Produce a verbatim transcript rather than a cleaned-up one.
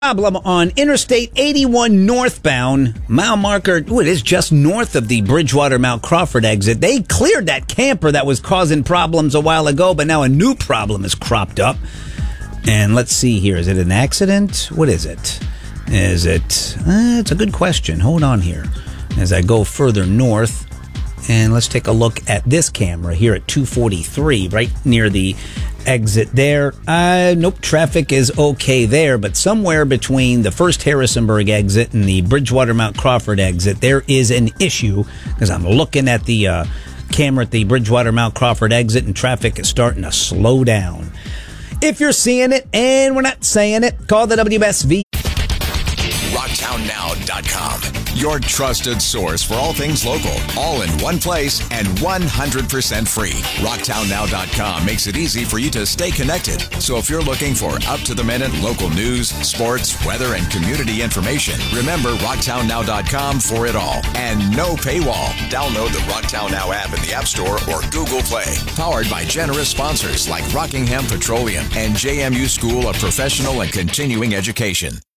Problem on Interstate eighty-one northbound, mile marker, ooh, it is just north of the Bridgewater Mount Crawford exit. They cleared that camper that was causing problems a while ago, but now a new problem has cropped up. And let's see here. Is it an accident? What is it? Is it? Uh, it's a good question. Hold on here. As I go further north, and let's take a look at this camera here at two forty-three, right near the exit there. Uh, nope, traffic is okay there, but somewhere between the first Harrisonburg exit and the Bridgewater Mount Crawford exit, there is an issue, because I'm looking at the uh, camera at the Bridgewater Mount Crawford exit, and traffic is starting to slow down. If you're seeing it and we're not saying it, call the W S V. rocktown now dot com. Your trusted source for all things local, all in one place and one hundred percent free. rocktown now dot com makes it easy for you to stay connected. So if you're looking for up-to-the-minute local news, sports, weather, and community information, remember rocktown now dot com for it all. And no paywall. Download the Rocktown Now app in the App Store or Google Play. Powered by generous sponsors like Rockingham Petroleum and J M U School of Professional and Continuing Education.